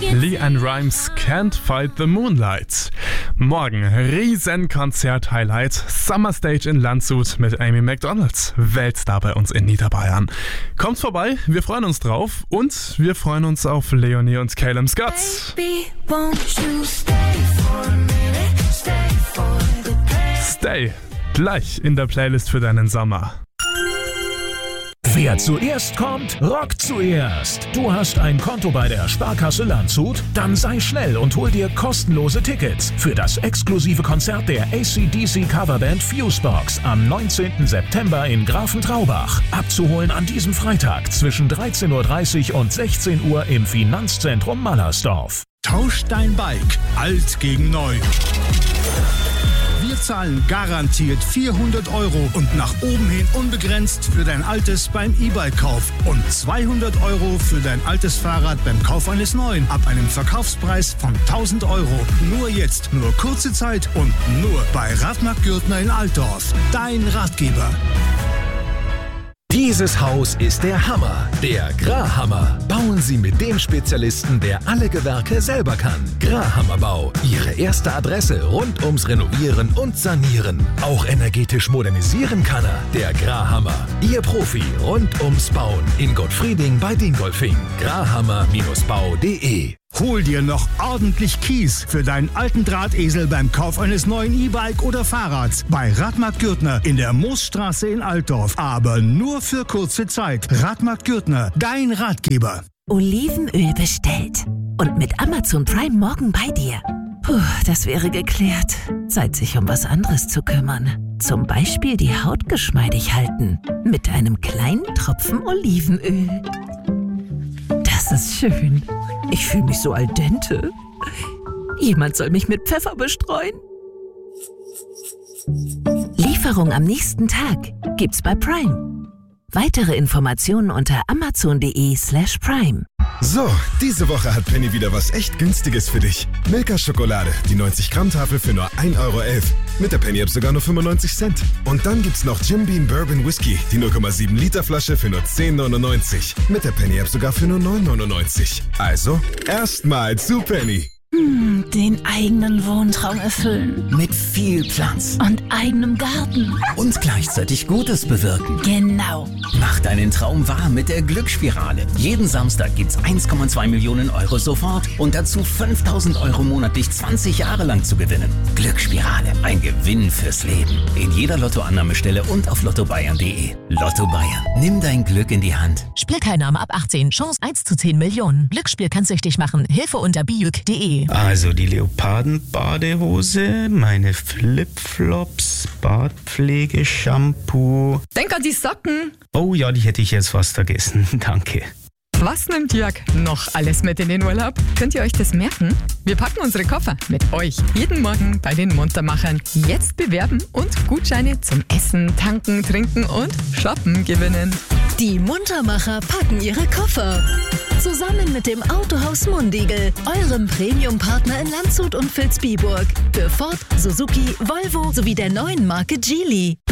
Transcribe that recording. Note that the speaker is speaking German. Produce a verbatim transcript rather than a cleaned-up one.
LeAnn Rimes, Can't Fight the Moonlight. Morgen Riesenkonzert-Highlight, Summer Stage in Landshut mit Amy Macdonald, Weltstar bei uns in Niederbayern. Kommt vorbei, wir freuen uns drauf und wir freuen uns auf Leonie und Calum Scott. Baby, won't you stay for a minute, stay for the pain. Stay, gleich in der Playlist für deinen Sommer. Wer zuerst kommt, rockt zuerst. Du hast ein Konto bei der Sparkasse Landshut? Dann sei schnell und hol dir kostenlose Tickets für das exklusive Konzert der A C D C Coverband Fusebox am neunzehnten September in Grafentraubach. Abzuholen an diesem Freitag zwischen dreizehn Uhr dreißig und sechzehn Uhr im Finanzzentrum Mallersdorf. Tausch dein Bike alt gegen neu. Wir zahlen garantiert vierhundert Euro und nach oben hin unbegrenzt für dein altes beim E-Bike-Kauf und zweihundert Euro für dein altes Fahrrad beim Kauf eines neuen ab einem Verkaufspreis von tausend Euro. Nur jetzt, nur kurze Zeit und nur bei Radmarkt Gürtner in Altdorf. Dein Ratgeber. Dieses Haus ist der Hammer, der Grahammer. Bauen Sie mit dem Spezialisten, der alle Gewerke selber kann. Grahammer Bau, Ihre erste Adresse rund ums Renovieren und Sanieren. Auch energetisch modernisieren kann er, der Grahammer. Ihr Profi rund ums Bauen in Gottfrieding bei Dingolfing. grahammer Bindestrich bau punkt de. Hol dir noch ordentlich Kies für deinen alten Drahtesel beim Kauf eines neuen E-Bike oder Fahrrads bei Radmarkt Gürtner in der Moosstraße in Altdorf. Aber nur für kurze Zeit. Radmarkt Gürtner, dein Ratgeber. Olivenöl bestellt. Und mit Amazon Prime morgen bei dir. Puh, das wäre geklärt. Zeit, sich um was anderes zu kümmern. Zum Beispiel die Haut geschmeidig halten. Mit einem kleinen Tropfen Olivenöl. Das ist schön. Ich fühle mich so al dente. Jemand soll mich mit Pfeffer bestreuen. Lieferung am nächsten Tag gibt's bei Prime. Weitere Informationen unter amazon.de slash prime. So, diese Woche hat Penny wieder was echt Günstiges für dich. Milka Schokolade, die neunzig Gramm Tafel für nur ein Euro elf. Mit der Penny App sogar nur fünfundneunzig Cent. Und dann gibt's noch Jim Beam Bourbon Whisky, die null Komma sieben Liter Flasche für nur zehn neunundneunzig. Mit der Penny App sogar für nur neun neunundneunzig. Also, erstmal zu Penny. Hm, den eigenen Wohntraum erfüllen. Mit viel Platz. Und eigenem Garten. Und gleichzeitig Gutes bewirken. Genau. Mach deinen Traum wahr mit der Glücksspirale. Jeden Samstag gibt's eins Komma zwei Millionen Euro sofort und dazu fünftausend Euro monatlich zwanzig Jahre lang zu gewinnen. Glücksspirale, ein Gewinn fürs Leben. In jeder Lottoannahmestelle und auf lotto bayern punkt de. Lotto Bayern. Nimm dein Glück in die Hand. Spielteilnahme ab achtzehn. Chance eins zu zehn Millionen. Glücksspiel kann süchtig machen. Hilfe unter biuk punkt de. Also die Leoparden-Badehose, meine Flipflops, Bartpflege, Shampoo. Denk an die Socken. Oh ja, die hätte ich jetzt fast vergessen. Danke. Was nimmt Jörg noch alles mit in den Urlaub? Könnt ihr euch das merken? Wir packen unsere Koffer mit euch jeden Morgen bei den Muntermachern. Jetzt bewerben und Gutscheine zum Essen, Tanken, Trinken und Shoppen gewinnen. Die Muntermacher packen ihre Koffer. Zusammen mit dem Autohaus Mundigel, eurem Premium-Partner in Landshut und Vilsbiburg. Für Ford, Suzuki, Volvo sowie der neuen Marke Geely.